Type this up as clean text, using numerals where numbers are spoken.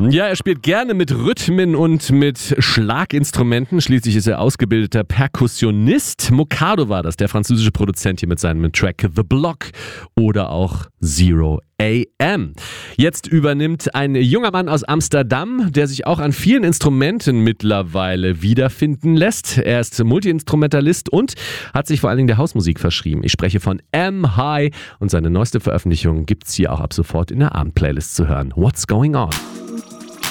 Ja, er spielt gerne mit Rhythmen und mit Schlaginstrumenten. Schließlich ist er ausgebildeter Perkussionist. Mokado war das, der französische Produzent hier mit seinem Track The Block oder auch Zero AM. Jetzt übernimmt ein junger Mann aus Amsterdam, der sich auch an vielen Instrumenten mittlerweile wiederfinden lässt. Er ist Multiinstrumentalist und hat sich vor allen Dingen der Hausmusik verschrieben. Ich spreche von M-High und seine neueste Veröffentlichung gibt es hier auch ab sofort in der Abendplaylist zu hören. What's Going On?